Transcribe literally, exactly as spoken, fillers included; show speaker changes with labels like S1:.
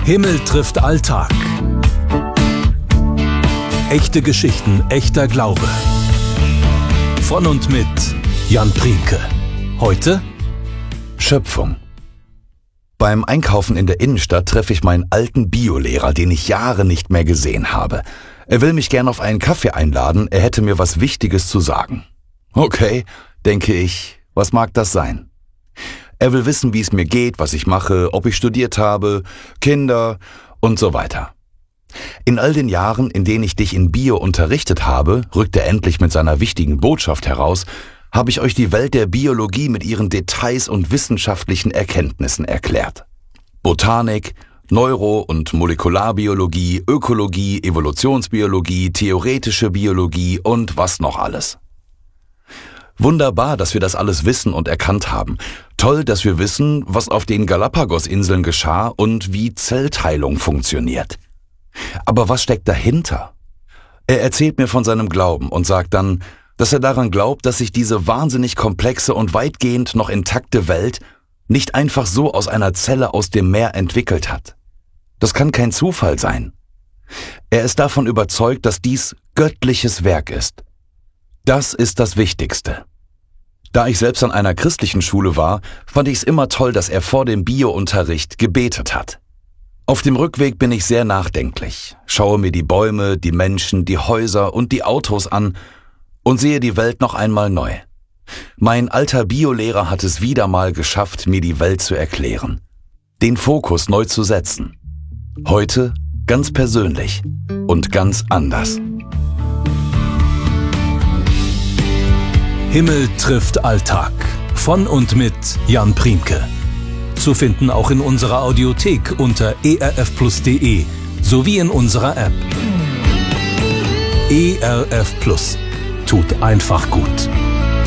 S1: Himmel trifft Alltag. Echte Geschichten, echter Glaube. Von und mit Jan Priemke. Heute Schöpfung.
S2: Beim Einkaufen in der Innenstadt treffe ich meinen alten Biolehrer, den ich Jahre nicht mehr gesehen habe. Er will mich gern auf einen Kaffee einladen, er hätte mir was Wichtiges zu sagen. Okay, denke ich, was mag das sein? Er will wissen, wie es mir geht, was ich mache, ob ich studiert habe, Kinder und so weiter. In all den Jahren, in denen ich dich in Bio unterrichtet habe, rückt er endlich mit seiner wichtigen Botschaft heraus, habe ich euch die Welt der Biologie mit ihren Details und wissenschaftlichen Erkenntnissen erklärt. Botanik, Neuro- und Molekularbiologie, Ökologie, Evolutionsbiologie, theoretische Biologie und was noch alles. Wunderbar, dass wir das alles wissen und erkannt haben. Toll, dass wir wissen, was auf den Galapagos-Inseln geschah und wie Zellteilung funktioniert. Aber was steckt dahinter? Er erzählt mir von seinem Glauben und sagt dann, dass er daran glaubt, dass sich diese wahnsinnig komplexe und weitgehend noch intakte Welt nicht einfach so aus einer Zelle aus dem Meer entwickelt hat. Das kann kein Zufall sein. Er ist davon überzeugt, dass dies göttliches Werk ist. Das ist das Wichtigste. Da ich selbst an einer christlichen Schule war, fand ich es immer toll, dass er vor dem Bio-Unterricht gebetet hat. Auf dem Rückweg bin ich sehr nachdenklich, schaue mir die Bäume, die Menschen, die Häuser und die Autos an und sehe die Welt noch einmal neu. Mein alter Biolehrer hat es wieder mal geschafft, mir die Welt zu erklären, den Fokus neu zu setzen. Heute ganz persönlich und ganz anders.
S1: Himmel trifft Alltag. Von und mit Jan Priemke. Zu finden auch in unserer Audiothek unter e r f plus punkt d e sowie in unserer App. E R F Plus. Tut einfach gut.